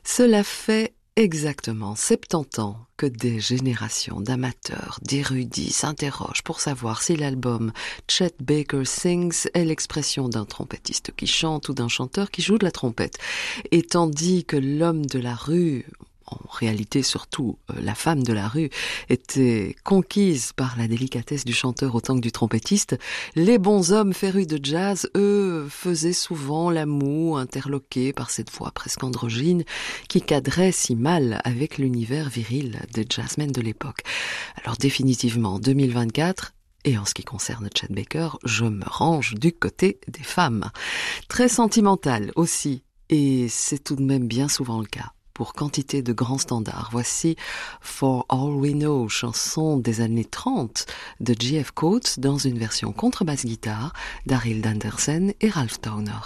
Cela fait exactement 70 ans que des générations d'amateurs, d'érudits s'interrogent pour savoir si l'album Chet Baker Sings est l'expression d'un trompettiste qui chante ou d'un chanteur qui joue de la trompette. Et tandis que l'homme de la rue, en réalité surtout la femme de la rue, était conquise par la délicatesse du chanteur autant que du trompettiste, les bons hommes férus de jazz, eux, faisaient souvent la moue, interloqués par cette voix presque androgyne qui cadrait si mal avec l'univers viril des jazzmen de l'époque. Alors définitivement, 2024, et en ce qui concerne Chet Baker, je me range du côté des femmes. Très sentimentale aussi, et c'est tout de même bien souvent le cas. Pour quantité de grands standards. Voici For All We Know, chanson des années 30 de J.F. Coates dans une version contrebasse guitare d'Arild Andersen et Ralph Towner.